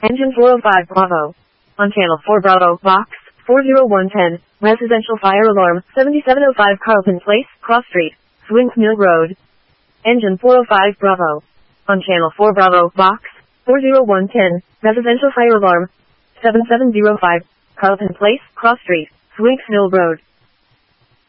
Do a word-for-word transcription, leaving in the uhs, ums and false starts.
Engine four oh five Bravo. On channel four Bravo, box four oh one one oh, residential fire alarm, seventy-seven oh five Carlton Place, Cross Street, Swings Mill Road. Engine four oh five Bravo. On channel four Bravo, box four oh one one oh, residential fire alarm, seven seven oh five, Carlton Place, Cross Street, Swings Mill Road.